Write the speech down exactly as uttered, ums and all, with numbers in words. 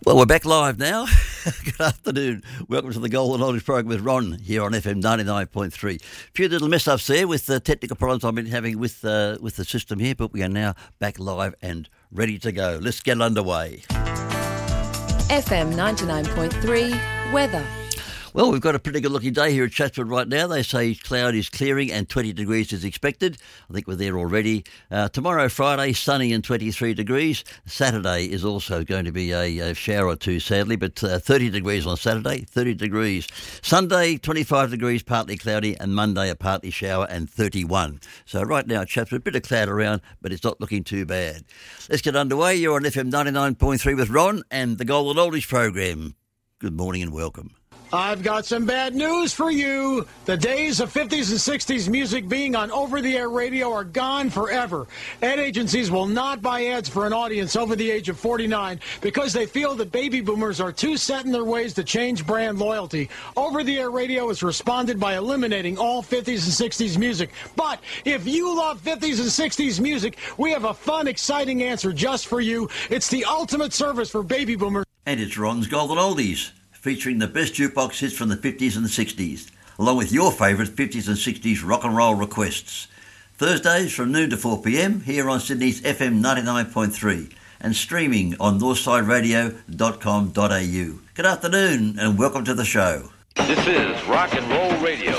Well, we're back live now. Good afternoon. Welcome to the Golden Oldies program with Ron here on F M ninety-nine point three. A few little mess-ups there with the technical problems I've been having with uh, with the system here, but we are now back live and ready to go. Let's get underway. F M ninety-nine point three weather. Well, we've got a pretty good-looking day here at Chatswood right now. They say cloud is clearing and twenty degrees is expected. I think we're there already. Uh, tomorrow, Friday, sunny and twenty-three degrees. Saturday is also going to be a, a shower or two, sadly, but uh, thirty degrees on Saturday, thirty degrees. Sunday, twenty-five degrees, partly cloudy, and Monday, a partly shower and thirty-one. So right now at Chatswood, a bit of cloud around, but it's not looking too bad. Let's get underway. You're on F M ninety-nine point three with Ron and the Golden Oldies program. Good morning and welcome. I've got some bad news for you. The days of fifties and sixties music being on over-the-air radio are gone forever. Ad agencies will not buy ads for an audience over the age of forty-nine because they feel that baby boomers are too set in their ways to change brand loyalty. Over-the-air radio has responded by eliminating all fifties and sixties music. But if you love fifties and sixties music, we have a fun, exciting answer just for you. It's the ultimate service for baby boomers. And it's Ron's Golden Oldies, featuring the best jukebox hits from the fifties and the sixties, along with your favourite fifties and sixties rock and roll requests. Thursdays from noon to four p m here on Sydney's F M ninety-nine point three and streaming on northside radio dot com dot a u. Good afternoon and welcome to the show. This is Rock and Roll